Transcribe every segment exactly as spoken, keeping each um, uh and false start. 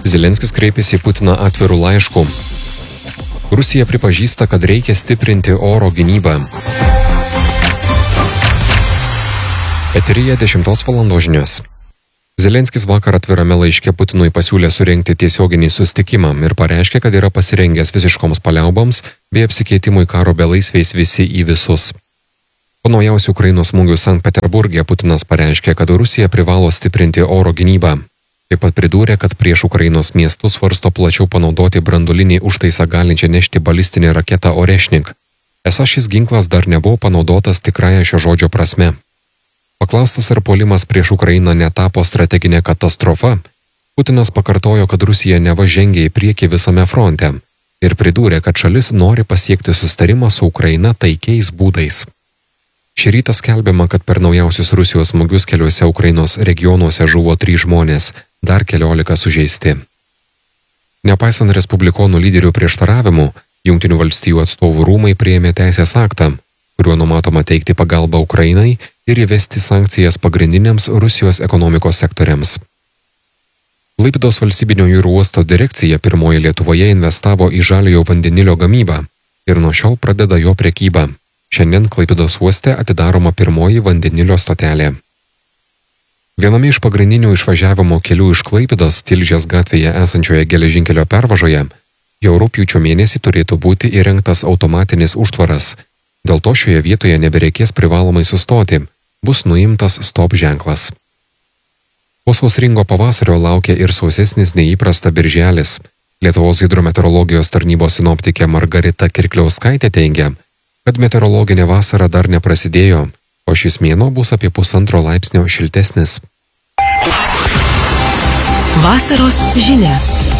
Zelenskis kreipėsi į Putiną atvirų laiškų. Rusija pripažįsta, kad reikia stiprinti oro gynybą. Eteryje dešimtos valandos žinios. Zelenskis vakar atvirame laiške Putinui pasiūlė surengti tiesioginį susitikimą ir pareiškė, kad yra pasirengęs visiškoms paliauboms bei apsikeitimui karo belaisviais visi į visus. Po naujausių Ukrainos smūgių Sankt Peterburge Putinas pareiškė, kad Rusija privalo stiprinti oro gynybą. Taip pat pridūrė, kad prieš Ukrainos miestus svarsto plačiau panaudoti branduolinį užtaisą galinčią nešti balistinę raketą Orešnik. Esą šis ginklas dar nebuvo panaudotas tikrąja šio žodžio prasme. Paklaustas, ar puolimas prieš Ukrainą netapo strateginė katastrofa, Putinas pakartojo, kad Rusija neva žengia į priekį visame fronte ir pridūrė, kad šalis nori pasiekti susitarimą su Ukraina taikiais būdais. Šį rytą skelbiama, kad per naujausius Rusijos smūgius keliuose Ukrainos regionuose žuvo trys žmonės, dar keliolika sužeisti. Nepaisant respublikonų lyderių prieštaravimų, Jungtinių valstijų atstovų rūmai priėmė teisės aktą, kuriuo numatoma teikti pagalbą Ukrainai ir įvesti sankcijas pagrindiniams Rusijos ekonomikos sektoriams. Klaipėdos valstybinio jūrų uosto direkcija pirmoji Lietuvoje investavo į žaliojo vandenilio gamybą ir nuo šiol pradeda jo prekybą. Šiandien Klaipėdos uoste atidaroma pirmoji vandenilio stotelė. Viename iš pagrindinių išvažiavimo kelių iš Klaipėdos Tilžės gatvėje esančioje geležinkelio pervažoje jau rugpjūčio mėnesį turėtų būti įrengtas automatinis užtvaras. Dėl to šioje vietoje nebereikės privalomai sustoti, bus nuimtas stop ženklas. Po sausringo pavasario laukia ir sausesnis neįprasta birželis. Lietuvos hidrometeorologijos tarnybos sinoptikė Margarita Kirkliauskaitė teigia, kad meteorologinė vasara dar neprasidėjo, o šis mėnuo bus apie pusantro laipsnio šiltesnis. Vasaros žinia.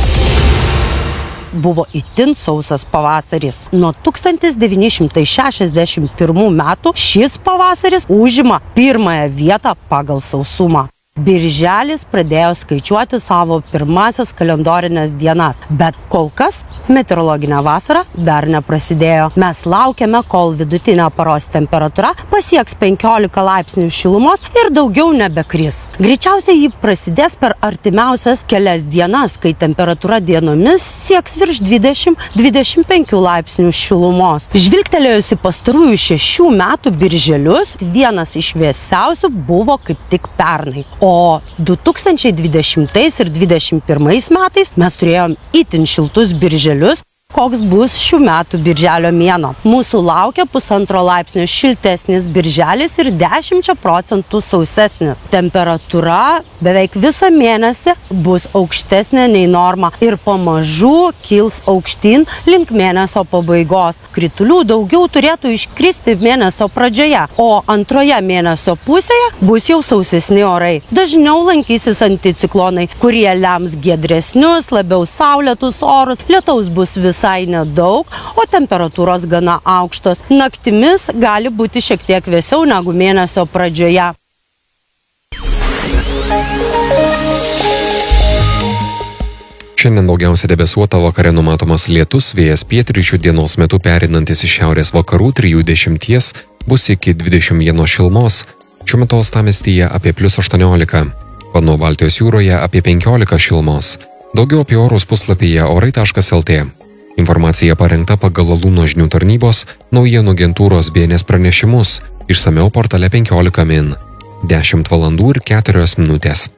Buvo itin sausas pavasaris. Nuo tūkstantis devyni šimtai šešiasdešimt pirmų metų šis pavasaris užima pirmąją vietą pagal sausumą. Birželis pradėjo skaičiuoti savo pirmasias kalendorinės dienas, bet kol kas meteorologinė vasara dar neprasidėjo. Mes laukiame, kol vidutinė paros temperatūra pasieks penkiolika laipsnių šilumos ir daugiau nebekris. Greičiausiai ji prasidės per artimiausias kelias dienas, kai temperatūra dienomis sieks virš dvidešimt dvidešimt penkių laipsnių šilumos. Žvilgtelėjus į pastarųjų šešių metų birželius, vienas iš vėsiausių buvo kaip tik pernai. O du tūkstančiai dvidešimtais ir dvidešimt pirmais metais mes turėjom itin šiltus birželius. Koks bus šių metų birželio mėnuo? Mūsų laukia pusantro laipsnio šiltesnis birželis ir dešimčia procentų sausesnis. Temperatūra beveik visą mėnesį bus aukštesnė nei norma ir pamažu kils aukštyn link mėnesio pabaigos. Kritulių daugiau turėtų iškristi mėnesio pradžioje, o antroje mėnesio pusėje bus jau sausesni orai. Dažniau lankysis anticiklonai, kurie lems giedresnius, labiau saulėtus orus. Lietaus bus visai visai nedaug, o temperatūros gana aukštos. Naktimis gali būti šiek tiek vėsiau negu mėnesio pradžioje. Šiandien daugiausia debesuota, vakare numatomas lietus, vėjas pietryčių, dienos metu pereinantis iš šiaurės vakarų trijų dešimties, bus iki dvidešimt vienos šilumos. Šiuo metu uostamiestyje apie plius aštuoniolika, Pano Baltijos jūroje apie penkiolika šilumos. Daugiau apie orus puslapyje orai taškas lt. Informacija parengta pagal Alūno žinių tarnybos naujienų agentūros B N S pranešimus, išsamiau portale penkiolika min. dešimt valandų ir keturios minutės.